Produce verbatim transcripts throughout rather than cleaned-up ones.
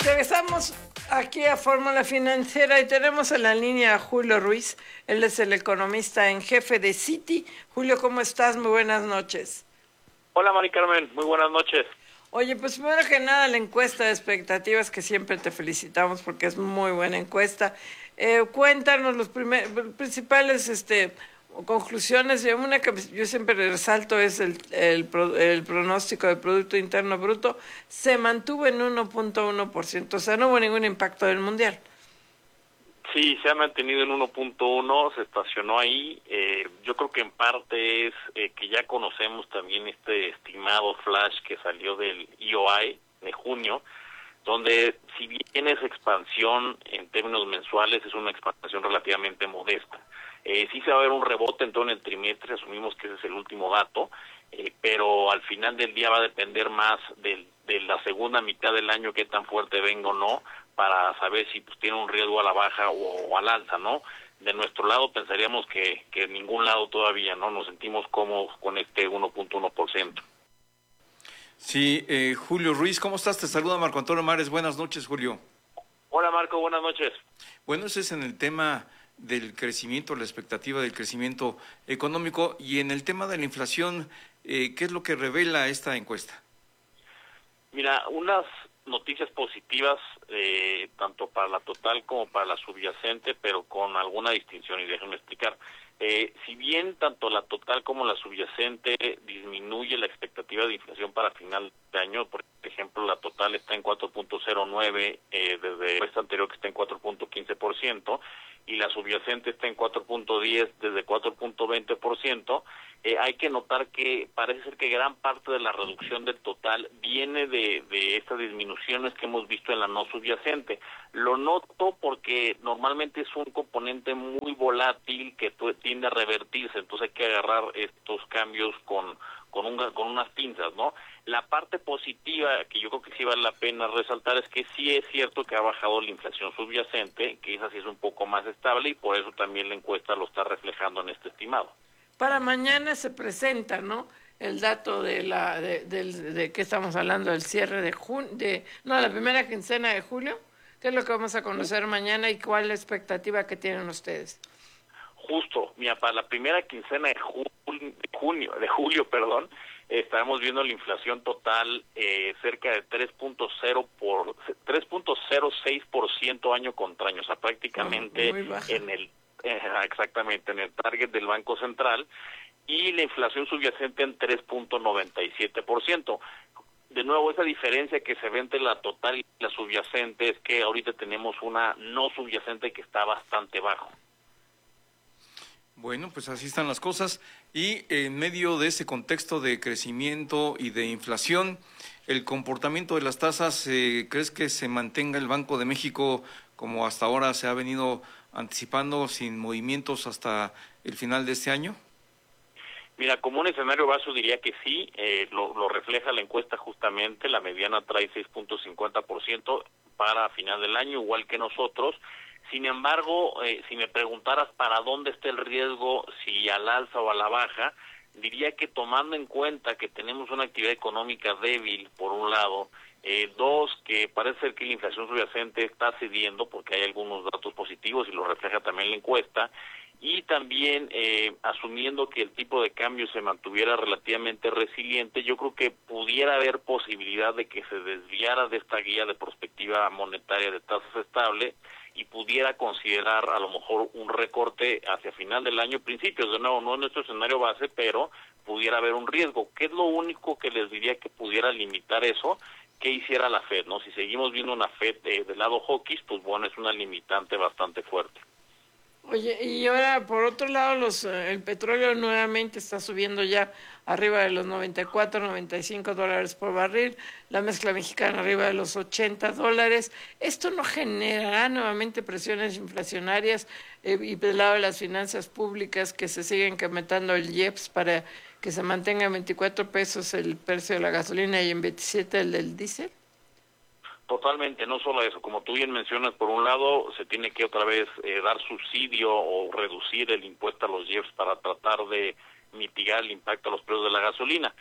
Regresamos aquí a Fórmula Financiera y tenemos en la línea a Julio Ruiz. Él es el economista en jefe de Citi. Julio, ¿cómo estás? Muy buenas noches. Hola, Mari Carmen. Muy buenas noches. Oye, pues primero que nada, la encuesta de expectativas, que siempre te felicitamos porque es muy buena encuesta. Eh, cuéntanos los primer, principales este, conclusiones. Una que yo siempre resalto es el, el, el pronóstico del Producto Interno Bruto. Se mantuvo en uno punto uno por ciento, o sea, no hubo ningún impacto del Mundial. Sí, se ha mantenido en uno punto uno, se estacionó ahí. Eh, yo creo que en parte es eh, que ya conocemos también este estimado flash que salió del E O I de junio, donde si bien es expansión en términos mensuales, es una expansión relativamente modesta. Eh, sí se va a ver un rebote en todo en el trimestre, asumimos que ese es el último dato, eh, pero al final del día va a depender más del, de la segunda mitad del año, qué tan fuerte venga o no, para saber si pues tiene un riesgo a la baja o, o al alza, ¿no? De nuestro lado pensaríamos que, que en ningún lado todavía, ¿no? Nos sentimos cómodos con este uno punto uno por ciento. Sí, eh, Julio Ruiz, ¿cómo estás? Te saluda Marco Antonio Mares. Buenas noches, Julio. Hola, Marco, buenas noches. Bueno, ese es en el tema del crecimiento, la expectativa del crecimiento económico, y en el tema de la inflación, eh, ¿qué es lo que revela esta encuesta? Mira, unas noticias positivas, eh, tanto para la total como para la subyacente, pero con alguna distinción, y déjenme explicar. Eh, si bien tanto la total como la subyacente disminuye la expectativa de inflación para final de año, por ejemplo, la total está en cuatro punto cero nueve, eh, desde el mes anterior que está en cuatro punto quince por ciento, y la subyacente está en cuatro punto diez desde cuatro punto veinte por ciento, eh, hay que notar que parece ser que gran parte de la reducción del total viene de, de estas disminuciones que hemos visto en la no subyacente. Lo noto porque normalmente es un componente muy volátil que tiende a revertirse, entonces hay que agarrar estos cambios con con, un, con unas pinzas, ¿no? La parte positiva, que yo creo que sí vale la pena resaltar, es que sí es cierto que ha bajado la inflación subyacente, que esa sí es un poco más estable, y por eso también la encuesta lo está reflejando en este estimado. Para mañana se presenta, ¿no?, el dato de la de, de, de qué estamos hablando, del cierre de junio, de no, la primera quincena de julio. ¿Qué es lo que vamos a conocer mañana y cuál es la expectativa que tienen ustedes? Justo, mira, para la primera quincena de, ju de junio, de julio, perdón, eh, estaremos viendo la inflación total eh, cerca de tres punto cero por tres punto cero seis por ciento año contra año, o sea, prácticamente oh, en el eh, exactamente en el target del Banco Central, y la inflación subyacente en tres punto noventa y siete por ciento. De nuevo, esa diferencia que se ve entre la total y la subyacente es que ahorita tenemos una no subyacente que está bastante bajo. Bueno, pues así están las cosas, y en medio de ese contexto de crecimiento y de inflación, el comportamiento de las tasas, eh, ¿crees que se mantenga el Banco de México como hasta ahora se ha venido anticipando, sin movimientos hasta el final de este año? Mira, como un escenario base diría que sí, eh, lo, lo refleja la encuesta justamente, la mediana trae seis punto cincuenta por ciento para final del año, igual que nosotros. Sin embargo, eh, si me preguntaras para dónde está el riesgo, si al alza o a la baja, diría que tomando en cuenta que tenemos una actividad económica débil, por un lado, eh, dos, que parece ser que la inflación subyacente está cediendo, porque hay algunos datos positivos y lo refleja también la encuesta, y también eh, asumiendo que el tipo de cambio se mantuviera relativamente resiliente, yo creo que pudiera haber posibilidad de que se desviara de esta guía de perspectiva monetaria de tasas estables y pudiera considerar a lo mejor un recorte hacia final del año, principios, de nuevo, no en nuestro escenario base, pero pudiera haber un riesgo. ¿Qué es lo único que les diría que pudiera limitar eso? ¿Qué hiciera la Fed, no? Si seguimos viendo una Fed de, del lado hawkish, pues bueno, es una limitante bastante fuerte. Oye, y ahora por otro lado, los el petróleo nuevamente está subiendo ya arriba de los noventa y cuatro, noventa y cinco dólares por barril, la mezcla mexicana arriba de los ochenta dólares. ¿Esto no generará nuevamente presiones inflacionarias eh, y del lado de las finanzas públicas, que se siguen incrementando el I E P S para que se mantenga en veinticuatro pesos el precio de la gasolina y en veintisiete el del diésel? Totalmente, no solo eso, como tú bien mencionas, por un lado se tiene que otra vez eh, dar subsidio o reducir el impuesto a los I E P S para tratar de mitigar el impacto a los precios de la gasolina.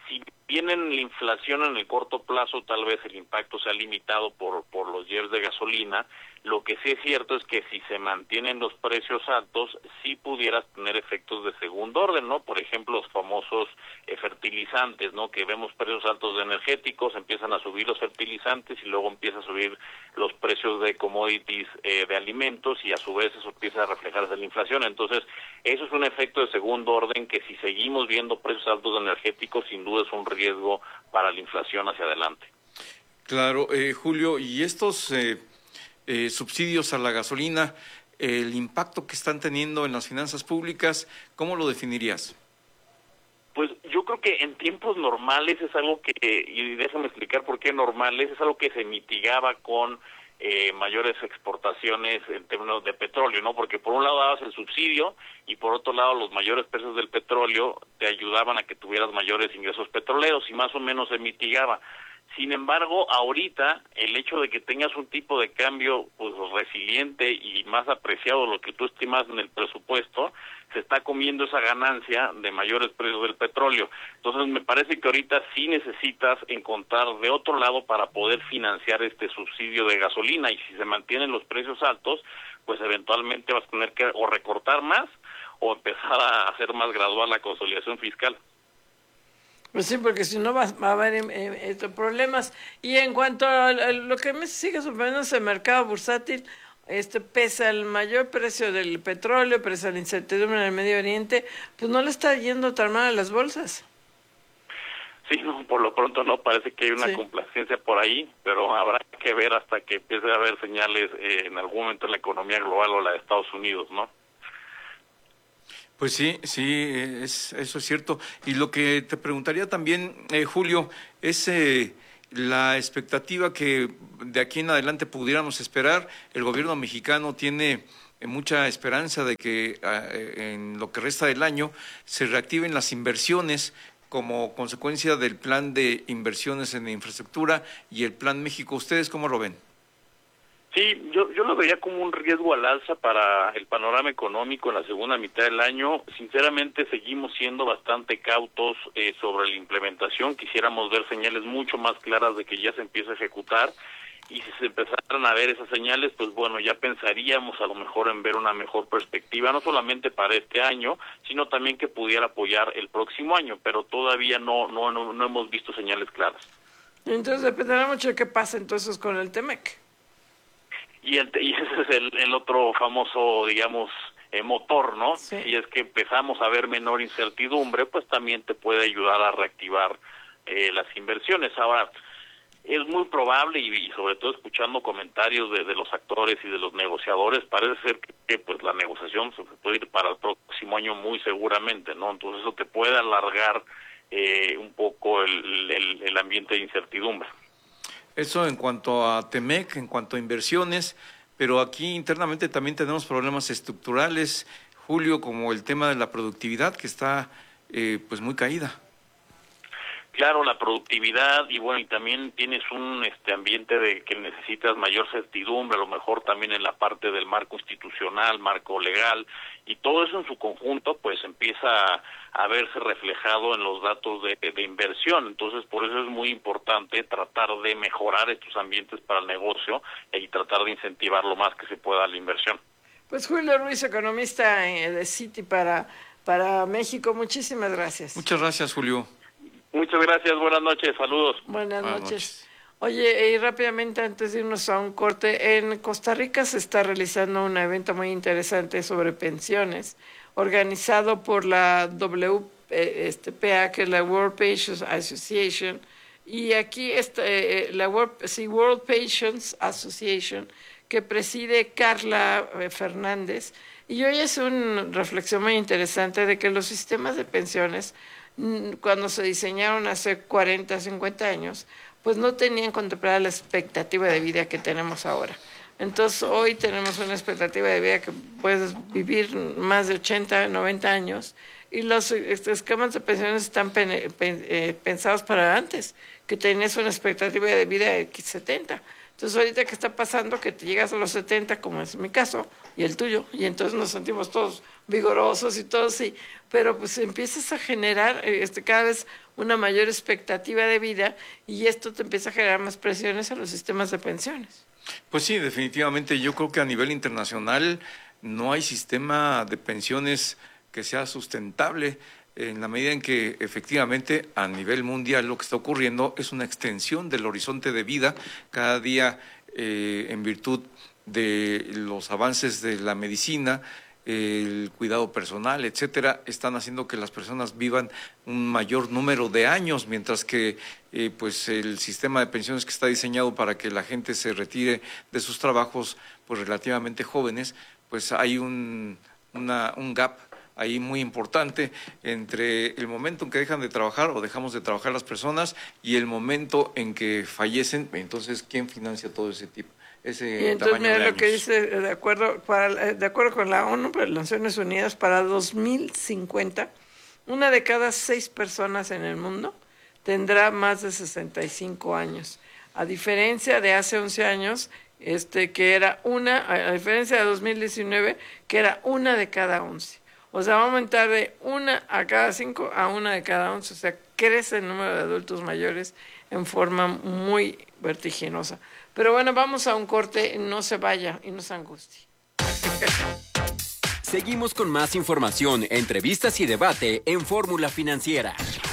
Si vienen la inflación en el corto plazo, tal vez el impacto sea limitado por, por los I E P S de gasolina. Lo que sí es cierto es que si se mantienen los precios altos, sí pudieras tener efectos de segundo orden, ¿no? Por ejemplo, los famosos eh, fertilizantes, ¿no? Que vemos precios altos de energéticos, empiezan a subir los fertilizantes y luego empieza a subir los precios de commodities eh, de alimentos y a su vez eso empieza a reflejarse en la inflación. Entonces, eso es un efecto de segundo orden que si seguimos viendo precios altos de energéticos, sin duda es un riesgo para la inflación hacia adelante. Claro, eh, Julio, y estos eh, eh, subsidios a la gasolina, el impacto que están teniendo en las finanzas públicas, ¿cómo lo definirías? Pues yo creo que en tiempos normales es algo que, y déjame explicar por qué normales, es algo que se mitigaba con eh, mayores exportaciones en términos de petróleo, ¿no? Porque por un lado dabas el subsidio y por otro lado los mayores precios del petróleo te ayudaban a que tuvieras mayores ingresos petroleros y más o menos se mitigaba. Sin embargo, ahorita el hecho de que tengas un tipo de cambio pues resiliente y más apreciado lo que tú estimas en el presupuesto, se está comiendo esa ganancia de mayores precios del petróleo. Entonces me parece que ahorita sí necesitas encontrar de otro lado para poder financiar este subsidio de gasolina y si se mantienen los precios altos, pues eventualmente vas a tener que o recortar más o empezar a hacer más gradual la consolidación fiscal. Pues sí, porque si no va, va a haber eh, eh, problemas. Y en cuanto a, a lo que me sigue sorprendiendo es el mercado bursátil, este pese al mayor precio del petróleo, pese a la incertidumbre en el Medio Oriente, pues no le está yendo tan mal a las bolsas. Sí, no, por lo pronto no, parece que hay una sí. complacencia por ahí, pero habrá que ver hasta que empiece a haber señales eh, en algún momento en la economía global o la de Estados Unidos, ¿no? Pues sí, sí, es, eso es cierto. Y lo que te preguntaría también, eh, Julio, es eh, la expectativa que de aquí en adelante pudiéramos esperar. El gobierno mexicano tiene eh, mucha esperanza de que eh, en lo que resta del año se reactiven las inversiones como consecuencia del plan de inversiones en infraestructura y el Plan México. ¿Ustedes cómo lo ven? Sí, yo, yo lo vería como un riesgo al alza para el panorama económico en la segunda mitad del año. Sinceramente, seguimos siendo bastante cautos eh, sobre la implementación. Quisiéramos ver señales mucho más claras de que ya se empieza a ejecutar. Y si se empezaran a ver esas señales, pues bueno, ya pensaríamos a lo mejor en ver una mejor perspectiva, no solamente para este año, sino también que pudiera apoyar el próximo año. Pero todavía no, no, no, no hemos visto señales claras. Entonces dependerá mucho de qué pasa entonces con el Temec. Y, el, y ese es el, el otro famoso, digamos, eh, motor, ¿no? Sí. Si es que empezamos a ver menor incertidumbre, pues también te puede ayudar a reactivar eh, las inversiones. Ahora, es muy probable, y, y sobre todo escuchando comentarios de, de los actores y de los negociadores, parece ser que, que pues la negociación se puede ir para el próximo año muy seguramente, ¿no? Entonces eso te puede alargar eh, un poco el, el, el ambiente de incertidumbre. Eso en cuanto a Temec, en cuanto a inversiones, pero aquí internamente también tenemos problemas estructurales, Julio, como el tema de la productividad que está eh, pues muy caída. Claro, la productividad y bueno, y también tienes un este ambiente de que necesitas mayor certidumbre, a lo mejor también en la parte del marco institucional, marco legal, y todo eso en su conjunto pues empieza a, a verse reflejado en los datos de, de inversión. Entonces, por eso es muy importante tratar de mejorar estos ambientes para el negocio y tratar de incentivar lo más que se pueda la inversión. Pues Julio Ruiz, economista de Citi para, para México, muchísimas gracias. Muchas gracias, Julio. Muchas gracias, buenas noches, saludos. Buenas, buenas noches. noches. Oye, y rápidamente antes de irnos a un corte, en Costa Rica se está realizando un evento muy interesante sobre pensiones, organizado por la W P A, que es la World Pensions Association, y aquí está eh, la World, sí, World Pensions Association, que preside Carla Fernández, y hoy es una reflexión muy interesante de que los sistemas de pensiones, cuando se diseñaron hace cuarenta, cincuenta años, pues no tenían contemplada la expectativa de vida que tenemos ahora. Entonces, hoy tenemos una expectativa de vida que puedes vivir más de ochenta, noventa años, y los este, esquemas de pensiones están pen, pen, eh, pensados para antes, que tenías una expectativa de vida de setenta. Entonces ahorita que está pasando que te llegas a los setenta, como es mi caso y el tuyo, y entonces nos sentimos todos vigorosos y todo sí, pero pues empiezas a generar este cada vez una mayor expectativa de vida y esto te empieza a generar más presiones a los sistemas de pensiones. Pues sí, definitivamente yo creo que a nivel internacional no hay sistema de pensiones que sea sustentable en la medida en que efectivamente a nivel mundial lo que está ocurriendo es una extensión del horizonte de vida cada día eh, en virtud de los avances de la medicina, el cuidado personal, etcétera, están haciendo que las personas vivan un mayor número de años, mientras que eh, pues el sistema de pensiones que está diseñado para que la gente se retire de sus trabajos pues relativamente jóvenes, pues hay un, una, un gap ahí muy importante entre el momento en que dejan de trabajar o dejamos de trabajar las personas y el momento en que fallecen. Entonces, ¿quién financia todo ese tipo? Ese y entonces tamaño mira de lo años? que dice de acuerdo para, de acuerdo con la ONU, para las Naciones Unidas, para dos mil cincuenta una de cada seis personas en el mundo tendrá más de sesenta y cinco años, a diferencia de hace once años, este que era una, a diferencia de dos mil diecinueve, que era una de cada once. O sea, va a aumentar de una a cada cinco a una de cada once. O sea, crece el número de adultos mayores en forma muy vertiginosa. Pero bueno, vamos a un corte, no se vaya y no se angustie. Seguimos con más información, entrevistas y debate en Fórmula Financiera.